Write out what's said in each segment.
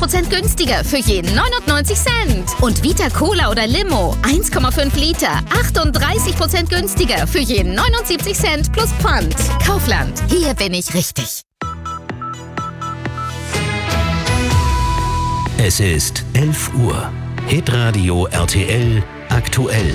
20% günstiger für jeden 99 Cent. Und Vita Cola oder Limo 1,5 Liter 38% günstiger für jeden 79 Cent plus Pfand. Kaufland, hier bin ich richtig. Es ist 11 Uhr. Hitradio RTL aktuell.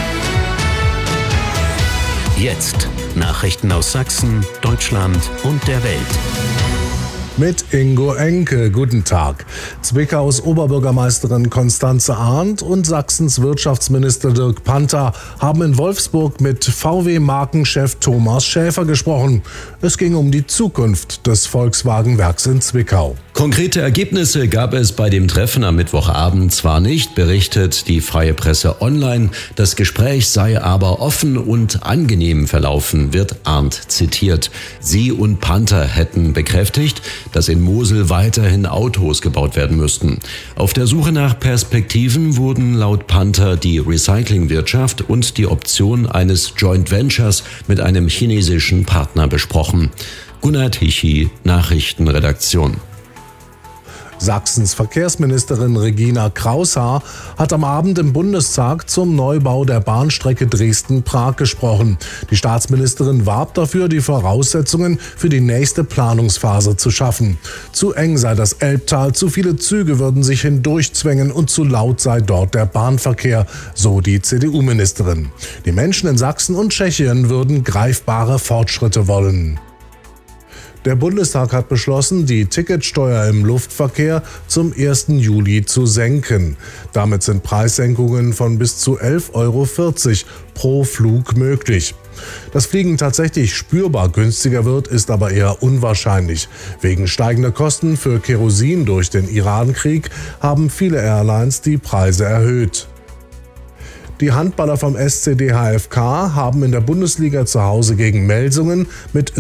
Jetzt Nachrichten aus Sachsen, Deutschland und der Welt. Mit Ingo Enke, guten Tag. Zwickaus Oberbürgermeisterin Constanze Arndt und Sachsens Wirtschaftsminister Dirk Panther haben in Wolfsburg mit VW-Markenchef Thomas Schäfer gesprochen. Es ging um die Zukunft des Volkswagen-Werks in Zwickau. Konkrete Ergebnisse gab es bei dem Treffen am Mittwochabend zwar nicht, berichtet die Freie Presse online. Das Gespräch sei aber offen und angenehm verlaufen, wird Arndt zitiert. Sie und Panther hätten bekräftigt, dass in Mosel weiterhin Autos gebaut werden müssten. Auf der Suche nach Perspektiven wurden laut Panther die Recyclingwirtschaft und die Option eines Joint Ventures mit einem chinesischen Partner besprochen. Gunnar Tichy, Nachrichtenredaktion. Sachsens Verkehrsministerin Regina Kraushaar hat am Abend im Bundestag zum Neubau der Bahnstrecke Dresden-Prag gesprochen. Die Staatsministerin warb dafür, die Voraussetzungen für die nächste Planungsphase zu schaffen. Zu eng sei das Elbtal, zu viele Züge würden sich hindurchzwängen und zu laut sei dort der Bahnverkehr, so die CDU-Ministerin. Die Menschen in Sachsen und Tschechien würden greifbare Fortschritte wollen. Der Bundestag hat beschlossen, die Ticketsteuer im Luftverkehr zum 1. Juli zu senken. Damit sind Preissenkungen von bis zu 11,40 € pro Flug möglich. Dass Fliegen tatsächlich spürbar günstiger wird, ist aber eher unwahrscheinlich. Wegen steigender Kosten für Kerosin durch den Irankrieg haben viele Airlines die Preise erhöht. Die Handballer vom SCD HFK haben in der Bundesliga zu Hause gegen Melsungen mit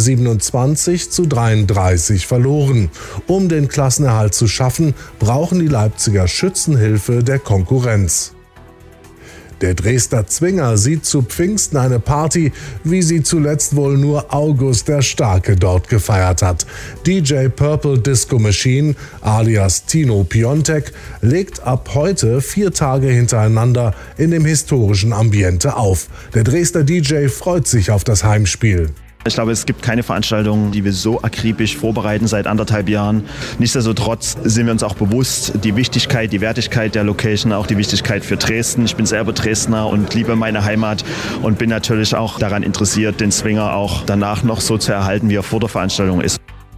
27:33 verloren. Um den Klassenerhalt zu schaffen, brauchen die Leipziger Schützenhilfe der Konkurrenz. Der Dresdner Zwinger sieht zu Pfingsten eine Party, wie sie zuletzt wohl nur August der Starke dort gefeiert hat. DJ Purple Disco Machine alias Tino Piontek legt ab heute 4 Tage hintereinander in dem historischen Ambiente auf. Der Dresdner DJ freut sich auf das Heimspiel. Ich glaube, es gibt keine Veranstaltung, die wir so akribisch vorbereiten seit 1,5 Jahren. Nichtsdestotrotz sind wir uns auch bewusst, die Wichtigkeit, die Wertigkeit der Location, auch die Wichtigkeit für Dresden. Ich bin selber Dresdner und liebe meine Heimat und bin natürlich auch daran interessiert, den Zwinger auch danach noch so zu erhalten, wie er vor der Veranstaltung ist.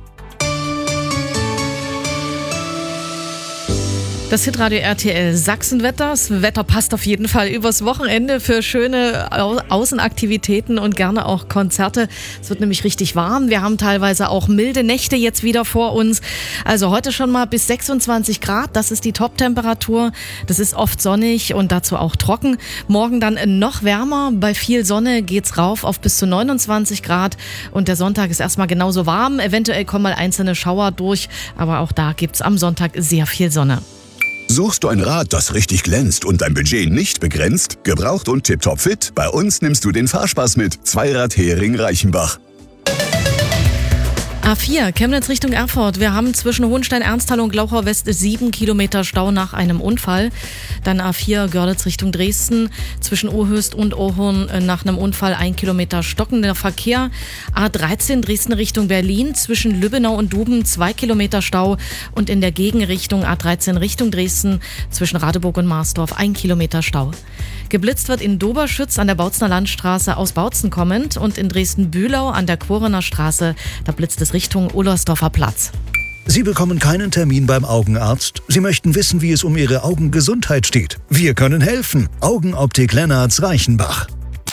Das Hitradio RTL Sachsenwetter. Das Wetter passt auf jeden Fall übers Wochenende für schöne Außenaktivitäten und gerne auch Konzerte. Es wird nämlich richtig warm. Wir haben teilweise auch milde Nächte jetzt wieder vor uns. Also heute schon mal bis 26 Grad. Das ist die Top-Temperatur. Das ist oft sonnig und dazu auch trocken. Morgen dann noch wärmer. Bei viel Sonne geht's rauf auf bis zu 29 Grad. Und der Sonntag ist erstmal genauso warm. Eventuell kommen mal einzelne Schauer durch. Aber auch da gibt's am Sonntag sehr viel Sonne. Suchst du ein Rad, das richtig glänzt und dein Budget nicht begrenzt? Gebraucht und tipptopp fit? Bei uns nimmst du den Fahrspaß mit. Zweirad Hering-Reichenbach. A4, Chemnitz Richtung Erfurt. Wir haben zwischen Hohenstein-Ernsthal und Glauchau West 7 Kilometer Stau nach einem Unfall. Dann A4, Görlitz Richtung Dresden. Zwischen Ohöst und Ohorn nach einem Unfall 1 Kilometer stockender Verkehr. A13, Dresden Richtung Berlin. Zwischen Lübbenau und Duben 2 Kilometer Stau. Und in der Gegenrichtung A13 Richtung Dresden. Zwischen Radeburg und Marsdorf 1 Kilometer Stau. Geblitzt wird in Doberschütz an der Bautzner Landstraße aus Bautzen kommend und in Dresden-Bühlau an der Quorener Straße. Da blitzt es Richtung Ohlsdorfer Platz. Sie bekommen keinen Termin beim Augenarzt. Sie möchten wissen, wie es um Ihre Augengesundheit steht. Wir können helfen. Augenoptik Lennarts Reichenbach.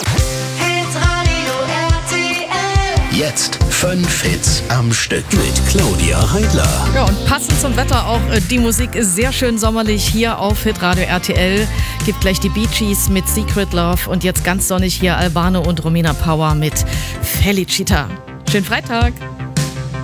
Jetzt 5 Hits am Stück mit Claudia Heidler. Ja, und passend zum Wetter auch die Musik ist sehr schön sommerlich hier auf Hitradio RTL. Gibt gleich die Bee Gees mit Secret Love und jetzt ganz sonnig hier Albano und Romina Power mit Felicita. Schönen Freitag.